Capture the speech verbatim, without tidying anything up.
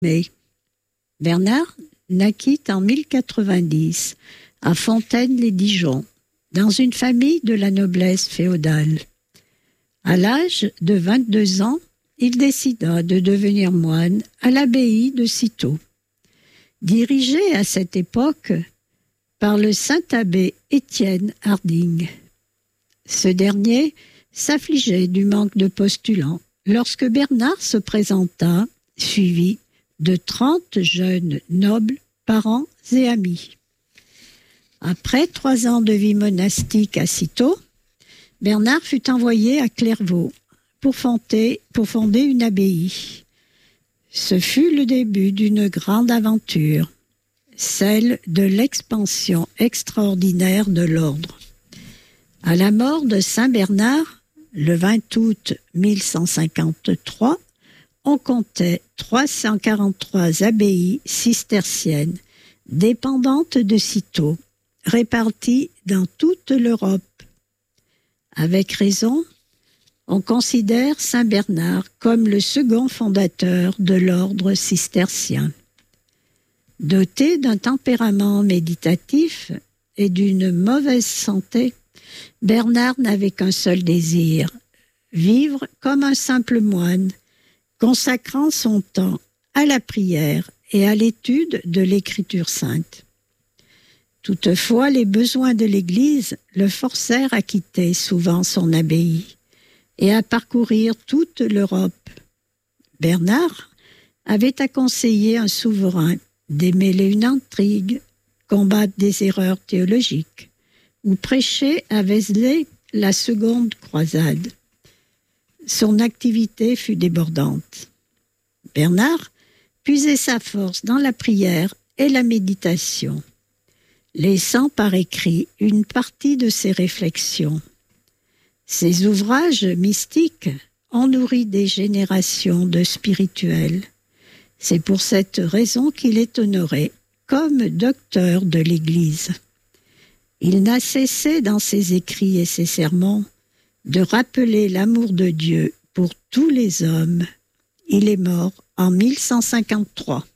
Mais Bernard naquit en mille quatre-vingt-dix à Fontaine-les-Dijon, dans une famille de la noblesse féodale. À l'âge de vingt-deux ans, il décida de devenir moine à l'abbaye de Cîteaux, dirigée à cette époque par le saint abbé Étienne Harding. Ce dernier s'affligeait du manque de postulants lorsque Bernard se présenta, suivi de trente jeunes nobles, parents et amis. Après trois ans de vie monastique à Cîteaux, Bernard fut envoyé à Clairvaux pour fonder, pour fonder une abbaye. Ce fut le début d'une grande aventure, celle de l'expansion extraordinaire de l'ordre. À la mort de saint Bernard, le vingt août mille cent cinquante-trois, on comptait trois cent quarante-trois abbayes cisterciennes dépendantes de Cîteaux, réparties dans toute l'Europe. Avec raison, on considère saint Bernard comme le second fondateur de l'ordre cistercien. Doté d'un tempérament méditatif et d'une mauvaise santé, Bernard n'avait qu'un seul désir, vivre comme un simple moine, consacrant son temps à la prière et à l'étude de l'Écriture sainte. Toutefois, les besoins de l'Église le forcèrent à quitter souvent son abbaye et à parcourir toute l'Europe. Bernard avait à conseiller un souverain, démêler une intrigue, combattre des erreurs théologiques, ou prêcher à Vézelay la seconde croisade. Son activité fut débordante. Bernard puisait sa force dans la prière et la méditation, laissant par écrit une partie de ses réflexions. Ses ouvrages mystiques ont nourri des générations de spirituels. C'est pour cette raison qu'il est honoré comme docteur de l'Église. Il n'a cessé dans ses écrits et ses sermons de rappeler l'amour de Dieu pour tous les hommes. Il est mort en mille cent cinquante-trois.